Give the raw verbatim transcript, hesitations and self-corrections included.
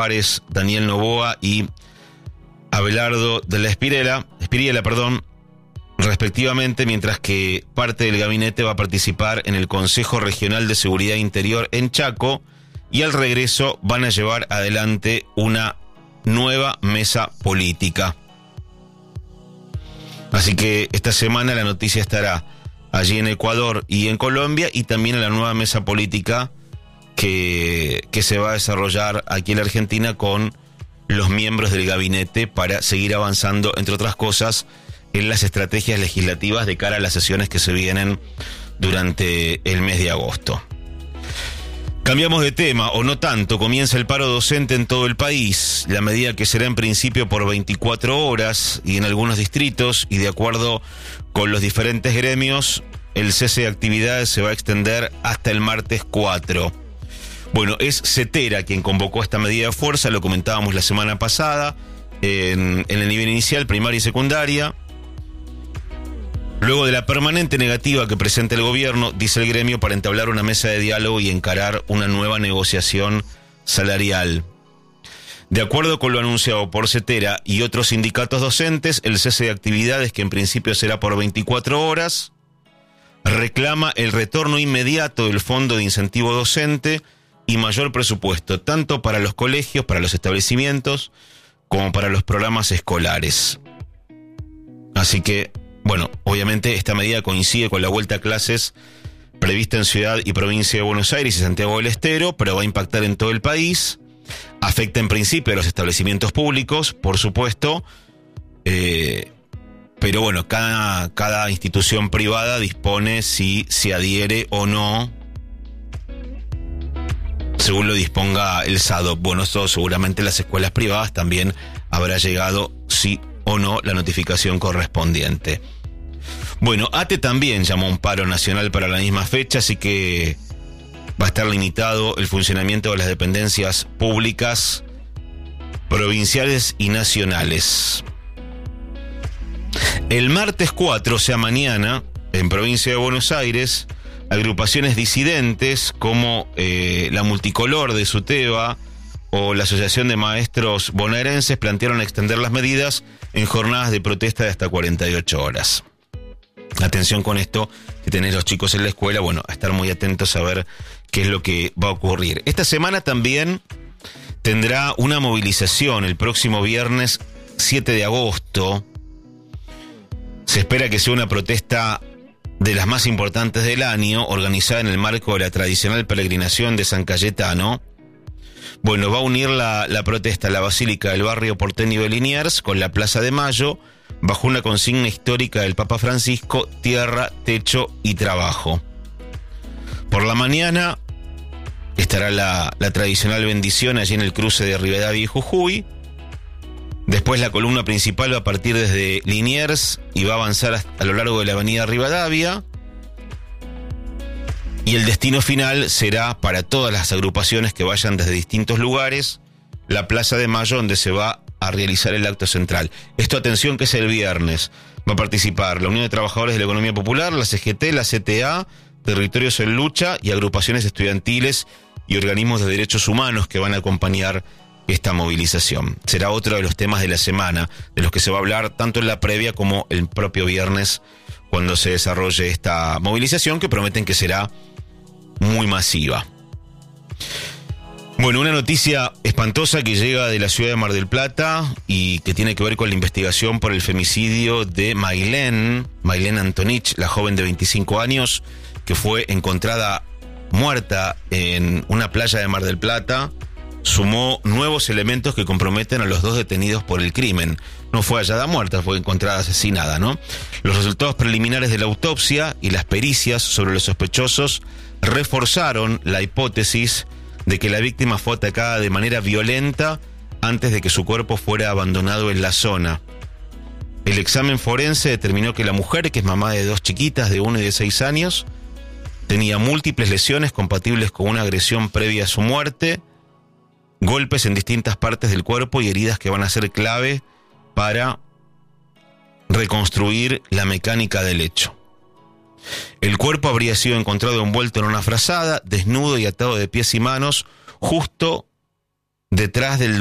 Suárez, Daniel Noboa y Abelardo de la Espiriela, Espiriela, perdón, respectivamente, mientras que parte del gabinete va a participar en el Consejo Regional de Seguridad Interior en Chaco y al regreso van a llevar adelante una nueva mesa política. Así que esta semana la noticia estará allí en Ecuador y en Colombia, y también en la nueva mesa política que, que se va a desarrollar aquí en la Argentina con los miembros del gabinete para seguir avanzando, entre otras cosas, en las estrategias legislativas de cara a las sesiones que se vienen durante el mes de agosto. Cambiamos de tema, o no tanto. Comienza el paro docente en todo el país, la medida que será en principio por veinticuatro horas y en algunos distritos, y de acuerdo con los diferentes gremios, el cese de actividades se va a extender hasta el martes cuatro. Bueno, es CETERA quien convocó esta medida de fuerza, lo comentábamos la semana pasada, en, en el nivel inicial, primaria y secundaria. Luego de la permanente negativa que presenta el gobierno, dice el gremio, para entablar una mesa de diálogo y encarar una nueva negociación salarial. De acuerdo con lo anunciado por CETERA y otros sindicatos docentes, el cese de actividades, que en principio será por veinticuatro horas, reclama el retorno inmediato del Fondo de Incentivo Docente y mayor presupuesto, tanto para los colegios, para los establecimientos, como para los programas escolares. Así que, bueno, obviamente esta medida coincide con la vuelta a clases prevista en Ciudad y Provincia de Buenos Aires y Santiago del Estero, pero va a impactar en todo el país. Afecta en principio a los establecimientos públicos, por supuesto, eh, pero bueno, cada, cada institución privada dispone si se adhiere o no, según lo disponga el SADOP. Bueno, esto seguramente las escuelas privadas también habrá llegado, sí o no, la notificación correspondiente. Bueno, ATE también llamó un paro nacional para la misma fecha, así que va a estar limitado el funcionamiento de las dependencias públicas, provinciales y nacionales. El martes cuatro, o sea mañana, en Provincia de Buenos Aires, agrupaciones disidentes como eh, la Multicolor de Suteba o la Asociación de Maestros Bonaerenses plantearon extender las medidas en jornadas de protesta de hasta cuarenta y ocho horas. Atención con esto, si tenés los chicos en la escuela, bueno, a estar muy atentos a ver qué es lo que va a ocurrir. Esta semana también tendrá una movilización el próximo viernes siete de agosto. Se espera que sea una protesta de las más importantes del año, organizada en el marco de la tradicional peregrinación de San Cayetano. Bueno, va a unir la, la protesta a la Basílica del barrio porteño de Liniers con la Plaza de Mayo, bajo una consigna histórica del Papa Francisco: tierra, techo y trabajo. Por la mañana estará la, la tradicional bendición allí en el cruce de Rivadavia y Jujuy. Después la columna principal va a partir desde Liniers y va a avanzar hasta, a lo largo de la avenida Rivadavia. Y el destino final será, para todas las agrupaciones que vayan desde distintos lugares, la Plaza de Mayo, donde se va a realizar el acto central. Esto, atención, que es el viernes. Va a participar la Unión de Trabajadores de la Economía Popular, la C G T, la C T A, Territorios en Lucha y agrupaciones estudiantiles y organismos de derechos humanos que van a acompañar esta movilización. Será otro de los temas de la semana, de los que se va a hablar tanto en la previa como el propio viernes, cuando se desarrolle esta movilización, que prometen que será muy masiva. Bueno, una noticia espantosa que llega de la ciudad de Mar del Plata y que tiene que ver con la investigación por el femicidio de Mailén, Mailén Antonich, la joven de veinticinco años, que fue encontrada muerta en una playa de Mar del Plata. Sumó nuevos elementos que comprometen a los dos detenidos por el crimen. No fue hallada muerta, fue encontrada asesinada, ¿no? Los resultados preliminares de la autopsia y las pericias sobre los sospechosos reforzaron la hipótesis de que la víctima fue atacada de manera violenta antes de que su cuerpo fuera abandonado en la zona. El examen forense determinó que la mujer, que es mamá de dos chiquitas de uno y de seis años, tenía múltiples lesiones compatibles con una agresión previa a su muerte, golpes en distintas partes del cuerpo y heridas que van a ser clave para reconstruir la mecánica del hecho. El cuerpo habría sido encontrado envuelto en una frazada, desnudo y atado de pies y manos, justo detrás del